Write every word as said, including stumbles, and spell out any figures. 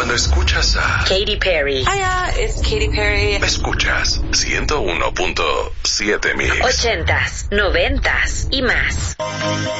Cuando escuchas a Katy Perry. Hiya, it's Katy Perry. Escuchas ciento uno punto siete Mix. Ochentas, noventas y más.